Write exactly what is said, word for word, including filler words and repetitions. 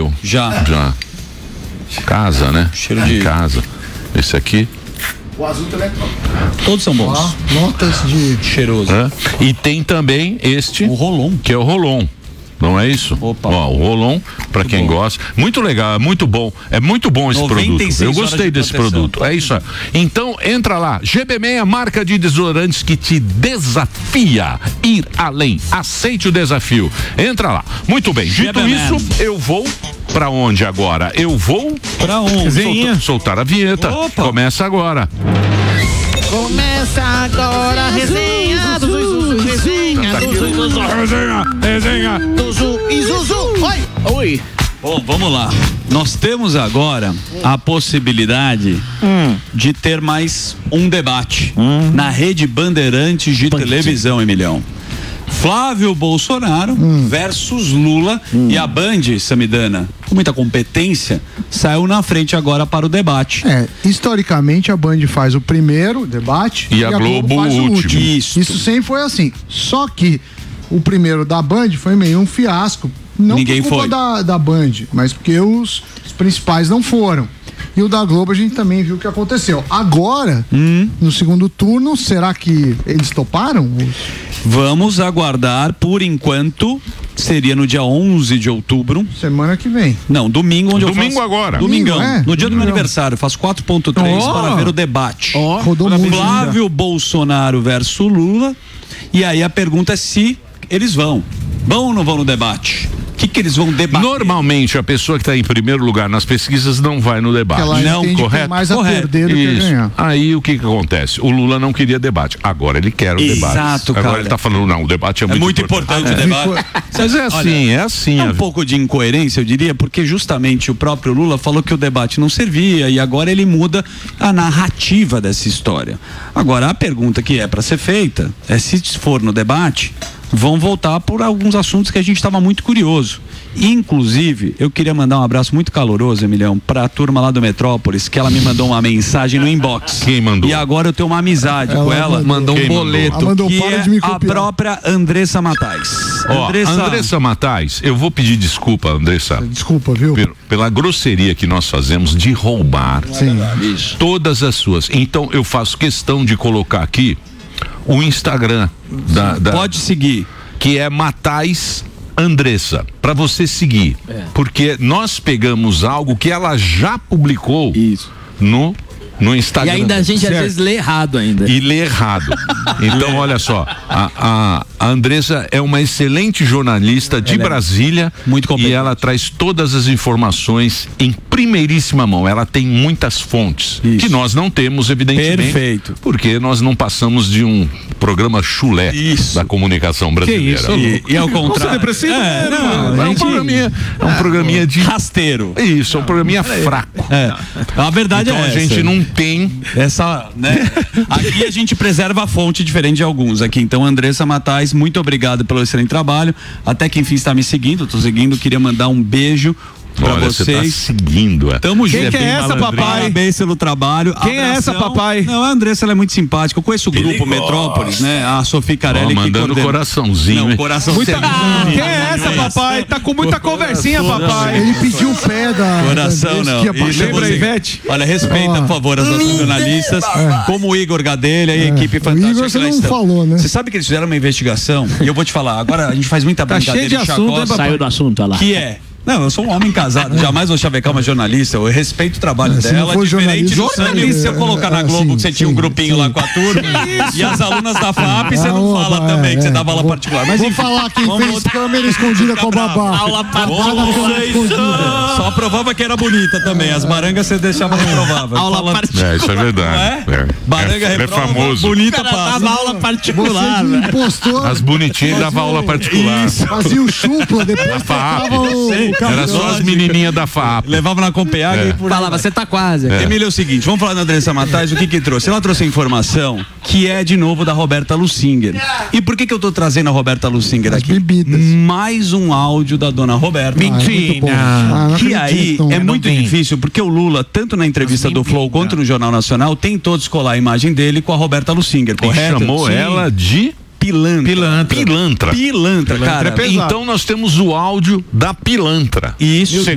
comeu? Já. Já. Casa, né? Cheiro de casa. Esse aqui. O azul também é top. Todos são bons. Ó, notas de cheiroso. É. E tem também este. O Rolon. Que é o Rolon. Não é isso? Opa. Ó, o Rolon, pra quem bom. gosta. Muito legal, é muito bom. É muito bom esse produto. Eu gostei desse produto. É isso aí. Então, entra lá. G B seis, marca de desodorantes que te desafia ir além. Aceite o desafio. Entra lá. Muito bem. Dito isso, eu vou pra onde agora? Eu vou pra onde? Solta, soltar a vinheta. Opa. Começa agora. Começa agora a resenha do Zuzu, resenha do Zuzu, resenha, resenha do Zuzu e Zuzu. Oi, oi. Bom, vamos lá. Nós temos agora a possibilidade hum. de ter mais um debate hum. na rede Bandeirantes de Bandido. televisão, Emilhão. Flávio Bolsonaro hum. versus Lula hum. e a Band, Samidana, com muita competência, saiu na frente agora para o debate. É, historicamente a Band faz o primeiro debate e, e a, a Globo, Globo faz o último. último. Isso. Isso sempre foi assim. Só que o primeiro da Band foi meio um fiasco. Não Ninguém por culpa foi. Da, da Band, mas porque os, os principais não foram. E o da Globo a gente também viu o que aconteceu. Agora, hum. no segundo turno, será que eles toparam? Vamos aguardar, por enquanto, seria no dia onze de outubro. Semana que vem. Não, domingo, onde domingo eu faço... agora. Domingão. É? No dia Domingão. do meu aniversário, eu faço quatro ponto três oh. para ver o debate. Oh. Rodou Flávio muito. Bolsonaro versus Lula. E aí a pergunta é se eles vão. Vão ou não vão no debate? O que, que eles vão debater? Normalmente a pessoa que está em primeiro lugar nas pesquisas não vai no debate. Ela não, correto? Mais a correto. perder do que a ganhar. Aí o que que acontece? O Lula não queria debate. Agora ele quer o Exato, debate. Exato, cara. Agora ele está falando, não, o debate é muito, é muito importante. importante é. o debate. Mas é assim, Olha, é assim. É um pouco de incoerência, eu diria, porque justamente o próprio Lula falou que o debate não servia e agora ele muda a narrativa dessa história. Agora, a pergunta que é para ser feita é se for no debate, vão voltar por alguns assuntos que a gente estava muito curioso. Inclusive, eu queria mandar um abraço muito caloroso, Emilhão, para a turma lá do Metrópolis, que ela me mandou uma mensagem no inbox. Quem mandou? E agora eu tenho uma amizade ela com ela. Mandou um boleto, mandou? que Mandou, é a própria Andressa Matais. Ó, Andressa... Andressa Matais, eu vou pedir desculpa, Andressa. Desculpa, viu? Pela grosseria que nós fazemos de roubar Sim. todas as suas. Então, eu faço questão de colocar aqui o Instagram da, da Pode seguir. Que é Matais Andressa, para você seguir, é. porque nós pegamos algo que ela já publicou Isso. no no Instagram. E ainda a gente certo. às vezes lê errado ainda. E lê errado. Então, olha só, a, a, a Andressa é uma excelente jornalista de ela Brasília é muito competente. E ela traz todas as informações em primeiríssima mão. Ela tem muitas fontes Isso. que nós não temos, evidentemente. Perfeito. Porque nós não passamos de um programa chulé Isso. da comunicação brasileira. Que isso? E, e ao contrário. Você é, não, não, é, um programinha, é um programinha de rasteiro. Isso, é um programinha fraco. É. A verdade então, é a essa. gente não tem essa, né? Aqui a gente preserva a fonte diferente de alguns aqui. Então, Andressa Matais, muito obrigado pelo excelente trabalho. Até que enfim está me seguindo, tô seguindo, queria mandar um beijo pra Olha, vocês. Você tá seguindo. Tamo junto. Quem que é essa, papai? Parabéns pelo trabalho. Quem Abração. é essa, papai? Não, a Andressa, ela é muito simpática. Eu conheço o grupo Ele Metrópolis, gosta. né? A Sofia Carelli. Ó, mandando que coraçãozinho. Não, coração. Muita... Ah, quem é essa, papai? Tá com muita conversinha, papai. Ele pediu o pé da... Coração, da não. Que Lembra a Ivete? Olha, respeita, por favor, as nossas jornalistas. É. Como o Igor Gadelha e a é. equipe fantástica. O Igor você não falou, né? Você sabe que eles fizeram uma investigação, e eu vou te falar, agora a gente faz muita tá brincadeira cheio de assunto, chacota, né, Saiu do assunto, olha lá. que é... Não, eu sou um homem casado, jamais vou chavecar uma jornalista, eu respeito o trabalho se dela, diferente do Sandro, se eu colocar na Globo sim, que você tinha um sim, grupinho sim. lá com a turma, e as alunas da F A P, você não Ah, fala é, também, é, que você é. dava aula Vou- particular. Mas Vou enfim, falar quem vamos fez voltar. câmera escondida com a babá. Aula Babá na câmera escondida. Só provava que era bonita também, as barangas você deixava reprovável. Aula Fala- particular. É, isso é verdade. Não é? É. Baranga É, ele é reprova, famoso. bonita Cara, passa. dava aula particular, Você velho. impostor. As bonitinhas dava aula particular. Fazia o chupla, depois F A P. tocava o, o Era cabelo. só as menininhas da F A P. Levava na Compeag É. e por aí Falava, vai. você tá quase. É. Emílio, é o seguinte, vamos falar da Andressa Matais, o que que trouxe? Ela trouxe a informação que é, de novo, da Roberta Lusinger. E por que que eu tô trazendo a Roberta Lusinger As aqui? bebidas. Mais um áudio da dona Roberta. Ah, é muito bom. Ah, não Que aí acredito. é muito difícil, porque o Lula, tanto na entrevista do Flow quanto no Jornal Nacional, tentou descolar a imagem dele com a Roberta Lusinger, E correto? chamou Sim. ela de Pilantra. pilantra. Pilantra. Pilantra, cara. é pesado. Então nós temos o áudio da pilantra. Isso.